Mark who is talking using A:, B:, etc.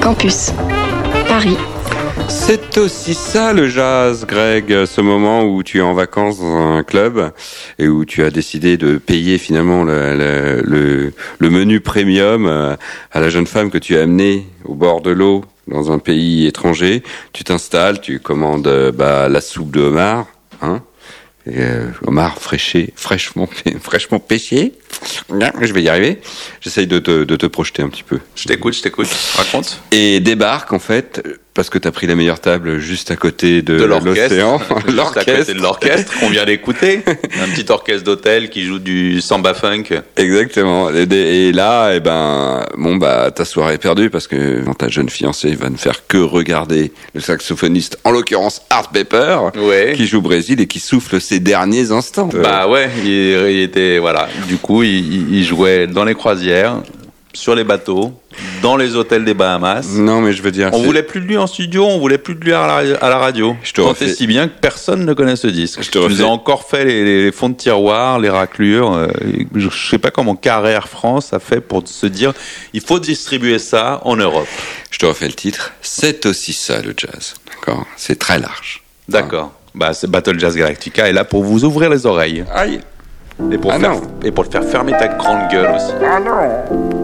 A: Campus, Paris.
B: C'est aussi ça le jazz, Greg, ce moment où tu es en vacances dans un club et où tu as décidé de payer finalement le menu premium à la jeune femme que tu as amenée au bord de l'eau dans un pays étranger. Tu t'installes, tu commandes la soupe de homard, hein, et, homard fraîchement pêché. Je vais y arriver. J'essaye de te projeter un petit peu.
C: Je t'écoute. Raconte.
B: Et débarque en fait, parce que t'as pris la meilleure table juste à côté de l'océan.
C: Juste à côté de l'orchestre qu'on vient d'écouter. Un petit orchestre d'hôtel qui joue du samba funk.
B: Exactement. Et là, ta soirée est perdue parce que ta jeune fiancée va ne faire que regarder le saxophoniste, en l'occurrence Art Pepper, qui joue au Brésil et qui souffle ses derniers instants.
C: Il était, voilà. Du coup, il jouait dans les croisières, sur les bateaux, dans les hôtels des Bahamas.
B: Non, mais je veux dire...
C: On voulait plus de lui en studio, on voulait plus de lui à la radio. Tant et si bien que personne ne connaît ce disque. Tu nous as encore fait les fonds de tiroir, les raclures. Je sais pas comment Carré Air France a fait pour se dire il faut distribuer ça en Europe.
B: Je te refais le titre. C'est aussi ça le jazz. D'accord ? C'est très large.
C: D'accord. C'est Battle Jazz Galactica est là pour vous ouvrir les oreilles.
B: Aïe.
C: Et pour le faire fermer ta grande gueule aussi.
B: Ah non.